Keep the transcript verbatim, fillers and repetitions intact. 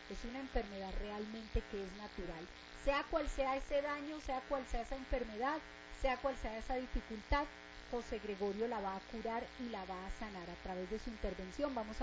es una enfermedad realmente que es natural. Sea cual sea ese daño, sea cual sea esa enfermedad, sea cual sea esa dificultad, José Gregorio la va a curar y la va a sanar a través de su intervención. Vamos a